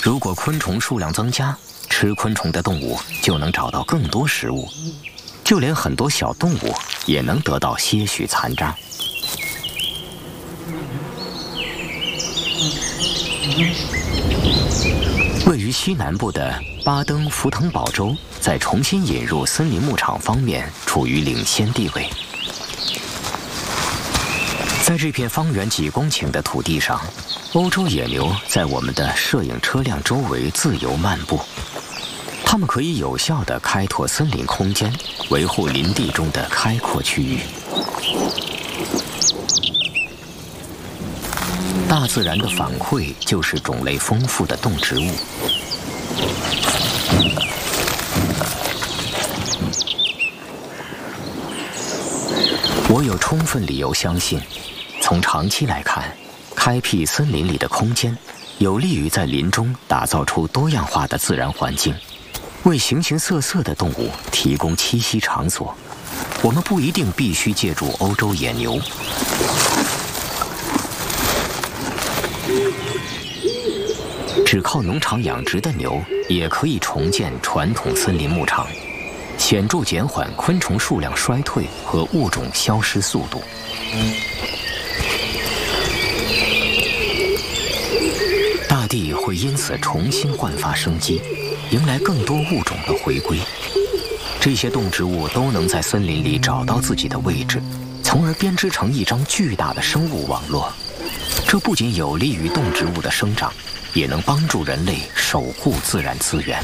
如果昆虫数量增加，吃昆虫的动物就能找到更多食物，就连很多小动物也能得到些许残渣。位于西南部的巴登福腾堡州，在重新引入森林牧场方面处于领先地位。在这片方圆几公顷的土地上，欧洲野牛在我们的摄影车辆周围自由漫步。它们可以有效地开拓森林空间，维护林地中的开阔区域。大自然的反馈就是种类丰富的动植物。我有充分理由相信，从长期来看，开辟森林里的空间，有利于在林中打造出多样化的自然环境，为形形色色的动物提供栖息场所。我们不一定必须借助欧洲野牛。只靠农场养殖的牛也可以重建传统森林牧场，显著减缓昆虫数量衰退和物种消失速度。大地会因此重新焕发生机，迎来更多物种的回归。这些动植物都能在森林里找到自己的位置，从而编织成一张巨大的生物网络。这不仅有利于动植物的生长，也能帮助人类守护自然资源。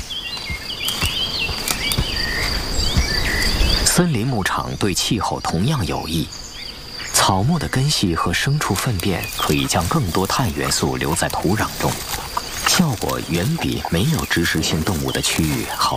森林牧场对气候同样有益。草木的根系和牲畜粪便可以将更多碳元素留在土壤中，效果远比没有植食性动物的区域好。